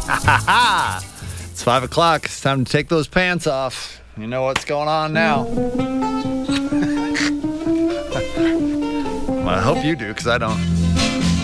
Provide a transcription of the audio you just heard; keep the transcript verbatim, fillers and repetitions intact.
It's five o'clock. It's time to take those pants off. You know what's going on now. Well, I hope you do, because I don't.